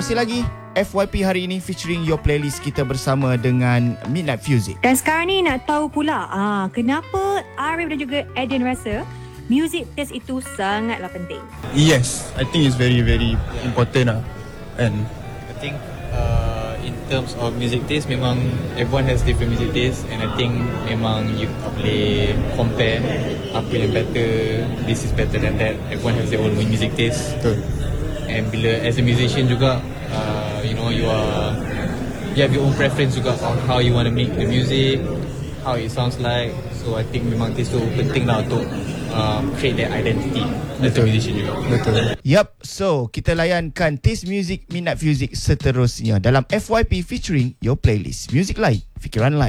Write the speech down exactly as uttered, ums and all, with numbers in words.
masih lagi F Y P hari ini featuring Your Playlist, kita bersama dengan Midnight Fuzik. Dan sekarang ni nak tahu pula ah, kenapa Arif dan juga Eden rasa music taste itu sangatlah penting. Yes, I think it's very very important lah. And I think uh, in terms of music taste, memang everyone has different music taste, and I think memang you tak boleh compare apa yang better, this is better than that. Everyone has their own music taste. betul. And bila as a musician juga, uh, you know, you are you have your own preference juga on how you want to make the music, how it sounds like. So I think memang taste tu penting lah untuk um, create that identity as a musician juga. Betul. Yup, so kita layankan Taste Music Midnight Fuzik seterusnya dalam F Y P featuring Your Playlist. Music lain, fikiran lain.